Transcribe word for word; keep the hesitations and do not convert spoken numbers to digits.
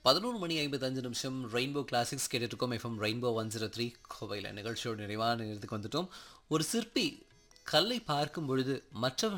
பதினொன்று மணி ஐம்பத்தி ஐந்து நிமிஷம் rainbow classics கேட்டுட்ருக்கோம். FM rainbow one zero three கோவையில் நிகழ்ச்சியோட நிறைவான நேரத்துக்கு வந்துட்டோம். ஒரு சிற்பி கல்லை பார்க்கும் பொழுது மற்றவர்